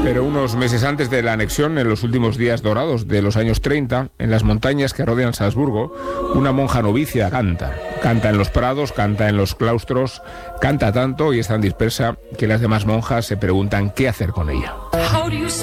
Pero unos meses antes de la anexión, en los últimos días dorados de los años 30, en las montañas que rodean Salzburgo, una monja novicia canta. Canta en los prados, canta en los claustros, canta tanto y es tan dispersa que las demás monjas se preguntan qué hacer con ella.